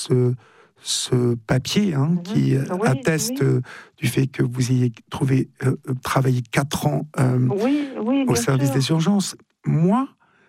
ce papier qui atteste du fait que vous ayez travaillé 4 ans au service des urgences. Moi,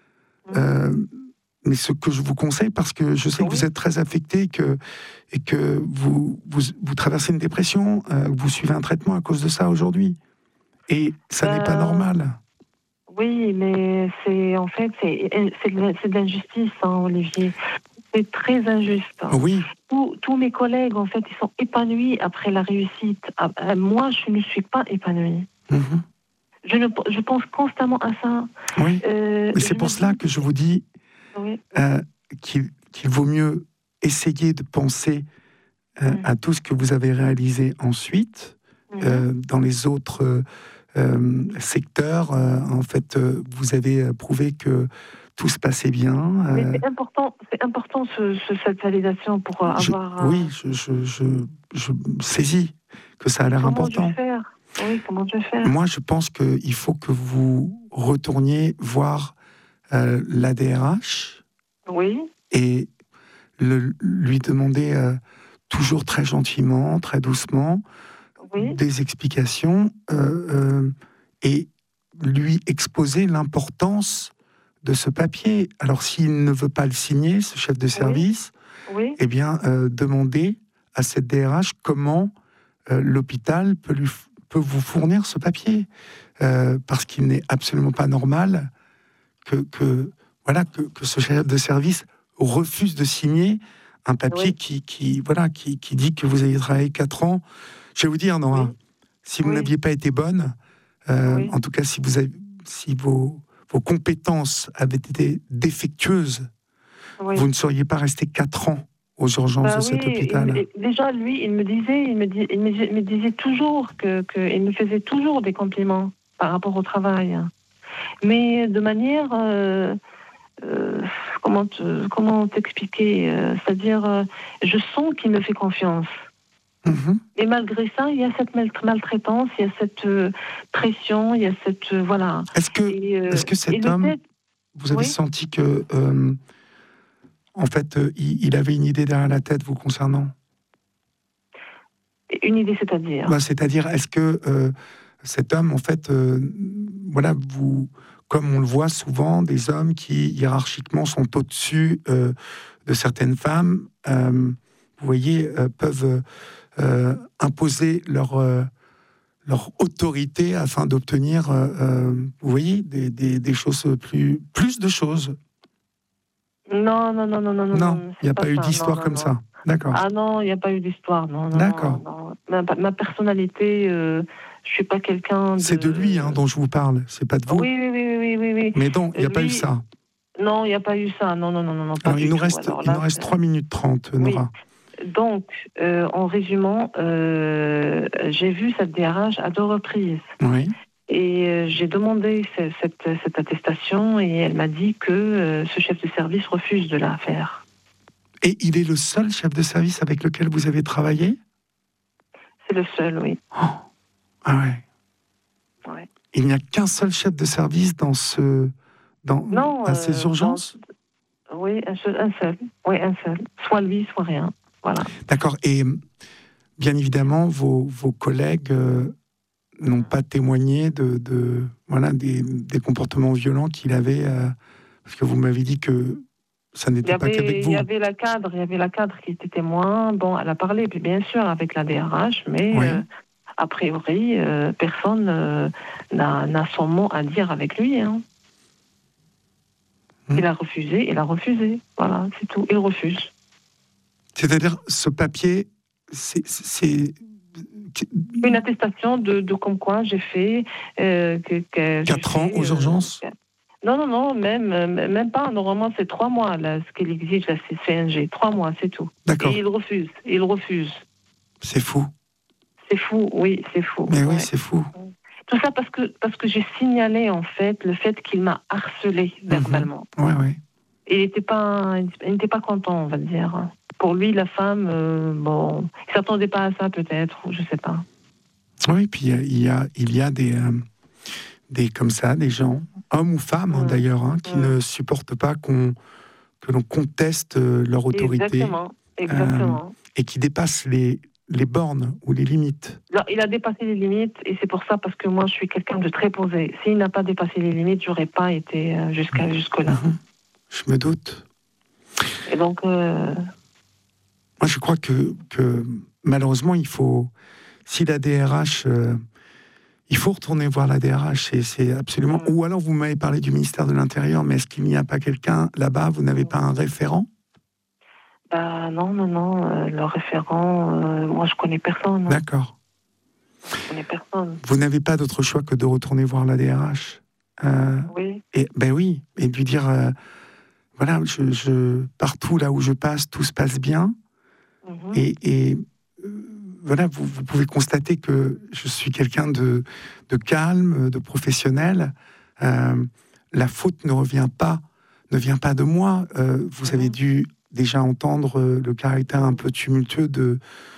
mais ce que je vous conseille, parce que je sais que vous êtes très affecté et que vous traversez une dépression, vous suivez un traitement à cause de ça aujourd'hui. Et ça n'est pas normal. Oui, mais c'est de l'injustice, Olivier. C'est très injuste. Oui. Tous mes collègues, en fait, ils sont épanouis après la réussite. Moi, je ne suis pas épanouie. Je pense constamment à ça. Oui. Mais c'est pour cela que je vous dis qu'il vaut mieux essayer de penser à tout ce que vous avez réalisé ensuite dans les autres secteurs. En fait, vous avez prouvé que tout se passait bien. Mais c'est important cette validation pour avoir... Oui, je saisis que ça a l'air important. Comment je vais faire ? Moi, je pense qu'il faut que vous retourniez voir la DRH et lui demander toujours très gentiment, très doucement, des explications et lui exposer l'importance de ce papier. Alors, s'il ne veut pas le signer, ce chef de service, eh bien, demandez à cette DRH comment l'hôpital peut vous fournir ce papier. Parce qu'il n'est absolument pas normal que ce chef de service refuse de signer un papier qui dit que vous avez travaillé 4 ans. Je vais vous dire, Nora, si vous n'aviez pas été bonne, en tout cas si vos compétences avaient été défectueuses, vous ne seriez pas resté 4 ans aux urgences de cet hôpital. Déjà, lui, il me disait toujours il me faisait toujours des compliments par rapport au travail. Mais de manière... comment t'expliquer c'est-à-dire, je sens qu'il me fait confiance. Et malgré ça, il y a cette maltraitance, il y a cette pression, il y a cette... voilà. Est-ce que cet homme, vous avez senti que... en fait, il avait une idée derrière la tête vous concernant ? Une idée, c'est-à-dire ? C'est-à-dire, est-ce que cet homme, en fait, comme on le voit souvent, des hommes qui, hiérarchiquement, sont au-dessus de certaines femmes, vous voyez, peuvent imposer leur autorité afin d'obtenir, vous voyez, des choses plus de choses. Non. Il n'y a pas eu d'histoire comme ça. D'accord. Ah non, il n'y a pas eu d'histoire. Non. D'accord. Non. Ma personnalité, je suis pas quelqu'un de... C'est de lui dont je vous parle, c'est pas de vous. Oui. Mais donc, il n'y a pas eu ça. Non, il n'y a pas eu ça. Non. Alors, il nous reste 3 minutes 30, Nora. Donc, en résumant, j'ai vu cette DRH à 2 reprises. Oui. Et j'ai demandé cette attestation et elle m'a dit que ce chef de service refuse de la faire. Et il est le seul chef de service avec lequel vous avez travaillé ? C'est le seul, oui. Oh. Ah ouais. Il n'y a qu'un seul chef de service à ces urgences ? Oui, un seul. Oui, un seul. Soit lui, soit rien. Voilà. D'accord. Et bien évidemment, vos collègues n'ont pas témoigné des comportements violents qu'il avait, parce que vous m'avez dit que ça n'était pas qu'avec vous. Il y avait la cadre qui était témoin. Bon, elle a parlé, bien sûr, avec la DRH, mais a priori, personne n'a son mot à dire avec lui. Il a refusé. Voilà, c'est tout. Il refuse. C'est-à-dire, ce papier, c'est... Une attestation de comme quoi j'ai fait... 4 ans aux urgences ? Non, même pas. Normalement, c'est 3 mois, là, ce qu'il exige, la CNG. 3 mois, c'est tout. D'accord. Et il refuse. C'est fou. C'est fou, oui, c'est fou. Mais oui, c'est fou. Tout ça parce que j'ai signalé, en fait, le fait qu'il m'a harcelé verbalement. Oui. Il n'était pas content, on va dire. Pour lui, la femme, il ne s'attendait pas à ça, peut-être, je ne sais pas. Oui, puis il y a des comme ça, des gens, hommes ou femmes d'ailleurs, qui ne supportent pas que l'on conteste leur autorité. Exactement. Et qui dépasse les bornes ou les limites. Non, il a dépassé les limites, et c'est pour ça, parce que moi, je suis quelqu'un de très posé. S'il n'a pas dépassé les limites, j'aurais pas été jusque-là. Je me doute. Et donc... Moi, je crois que malheureusement, si la DRH... il faut retourner voir la DRH, c'est absolument... Ou alors, vous m'avez parlé du ministère de l'Intérieur, mais est-ce qu'il n'y a pas quelqu'un là-bas? Vous n'avez pas un référent? Non. Le référent, moi, je connais personne. D'accord. Je connais personne. Vous n'avez pas d'autre choix que de retourner voir la DRH? Oui. Et lui dire, voilà, partout là où je passe, tout se passe bien. Et voilà, vous pouvez constater que je suis quelqu'un de calme, de professionnel. La faute ne vient pas de moi. Vous avez dû déjà entendre le caractère un peu tumultueux de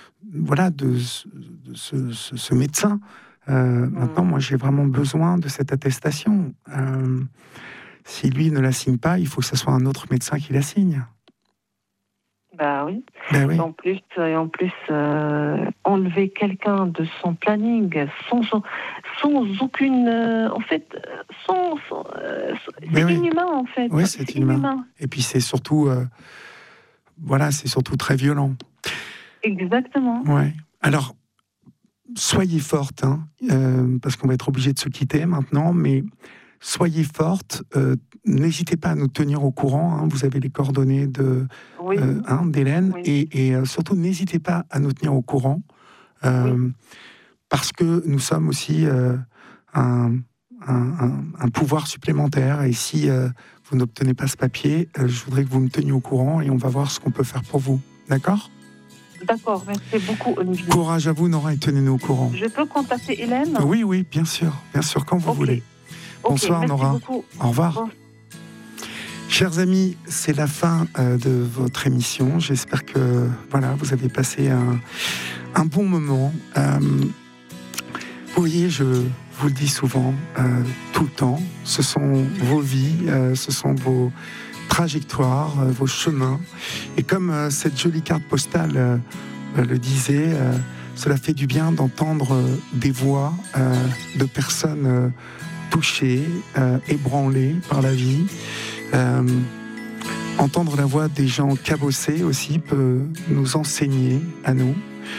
ce médecin. Maintenant, moi, j'ai vraiment besoin de cette attestation. Si lui ne la signe pas, il faut que ce soit un autre médecin qui la signe. Oui. Et en plus, enlever quelqu'un de son planning sans aucune, c'est inhumain en fait. Oui, c'est inhumain. Et puis c'est surtout, c'est surtout très violent. Exactement. Ouais. Alors, soyez forte, parce qu'on va être obligé de se quitter maintenant, mais soyez forte. N'hésitez pas à nous tenir au courant. Vous avez les coordonnées d'Hélène. Oui. Et surtout, n'hésitez pas à nous tenir au courant. Parce que nous sommes aussi un pouvoir supplémentaire. Et si vous n'obtenez pas ce papier, je voudrais que vous me teniez au courant et on va voir ce qu'on peut faire pour vous. D'accord ? D'accord, merci beaucoup, Olivier. Courage à vous, Nora, et tenez-nous au courant. Je peux contacter Hélène ? Oui, bien sûr, quand vous voulez. Bonsoir, Nora. Beaucoup. Au revoir. Bon. Chers amis, c'est la fin de votre émission. J'espère que vous avez passé un bon moment. Vous voyez, je vous le dis souvent, tout le temps, ce sont vos vies, ce sont vos trajectoires, vos chemins. Et comme cette jolie carte postale le disait, cela fait du bien d'entendre des voix de personnes touchées, ébranlées par la vie. Entendre la voix des gens cabossés aussi peut nous enseigner à nous,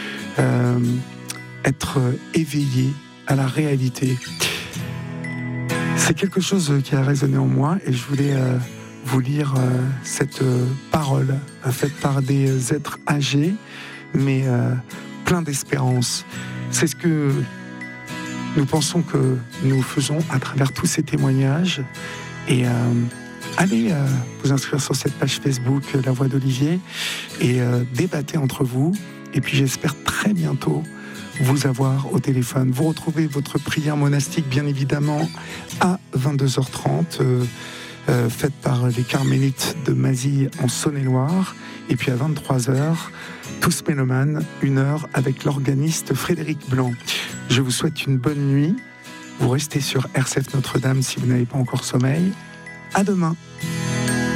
être éveillés à la réalité. C'est quelque chose qui a résonné en moi et je voulais vous lire cette parole faite par des êtres âgés mais plein d'espérance. C'est ce que nous pensons que nous faisons à travers tous ces témoignages. Et allez vous inscrire sur cette page Facebook La Voix d'Olivier et débattez entre vous. Et puis j'espère très bientôt vous avoir au téléphone. Vous retrouvez votre prière monastique bien évidemment à 22h30 faite par les Carmélites de Mazille en Saône-et-Loire. Et puis à 23h, Tous Mélomanes, 1 heure avec l'organiste Frédéric Blanc. Je vous souhaite une bonne nuit. Vous restez sur RCF Notre-Dame si vous n'avez pas encore sommeil. À demain.